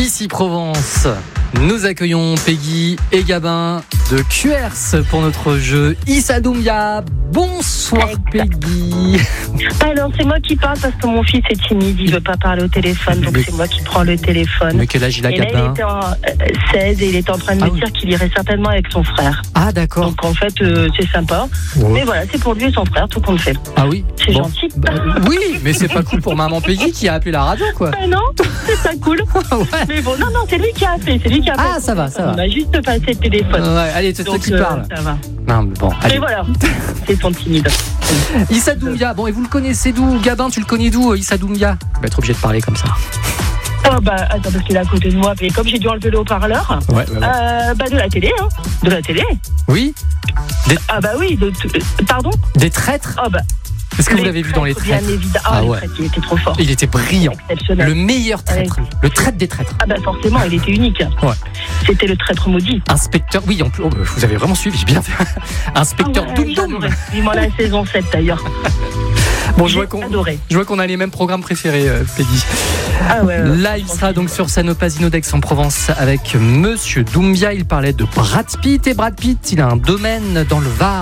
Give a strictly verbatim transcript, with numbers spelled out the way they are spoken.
Ici Provence, nous accueillons Peggy et Gabin de Q R S pour notre jeu Issa Doumbia. Bonsoir Peggy. Alors c'est moi qui parle parce que mon fils est timide, il veut pas parler au téléphone, donc mais, c'est moi qui prends le téléphone. Mais quel âge il a, et là, Gabin? il était en euh, seize et il était en train de ah, me oui. dire qu'il irait certainement avec son frère. Ah d'accord. Donc en fait euh, c'est sympa. Ouais. Mais voilà, c'est pour lui et son frère, tout compte fait. Ah oui. C'est bon. gentil. Bah, oui, mais c'est pas cool pour maman Peggy qui a appelé la radio quoi. Ah non, c'est pas cool. Ouais. Mais bon, non, non, c'est lui qui a appelé, c'est lui qui a appelé. Ah ça va, ça va. On a juste passé le téléphone. Ouais, allez, c'est toi Donc, qui euh, parle. Ça va. Non, mais bon, allez. Mais voilà, c'est son timide. Issa Doumbia, bon et vous le connaissez d'où? Gabin, tu le connais d'où Issa Doumbia? On va être obligé de parler comme ça. Oh bah attends, parce qu'il est à côté de moi, mais comme j'ai dû enlever le haut-parleur, Ouais, ouais, ouais. Euh, bah de la télé, hein. De la télé. Oui. Des, Ah bah oui, de, t- pardon. des traîtres. Oh bah. Est-ce que vous les l'avez vu dans les traîtres, traîtres? Bien évidemment. Ah Ah, les ouais. traîtres, il était trop fort. Il était brillant. Exceptionnel. Le meilleur traître. Ouais. Le traître des traîtres. Ah bah forcément, il était unique. Ouais. C'était le traître maudit. Inspecteur, oui, en plus, oh, vous avez vraiment suivi, j'ai bien fait. Inspecteur Ah ouais, Doum Doum. j'adorais. Vivement la saison sept d'ailleurs. Bon, je J'ai vois qu'on, adoré. je vois qu'on a les mêmes programmes préférés, euh, Peggy. Ah ouais, ouais, Là, il sera donc sur scène au Pasino d'Aix-en-Provence avec Monsieur Doumbia. Il parlait de Brad Pitt et Brad Pitt, il a un domaine dans le Var.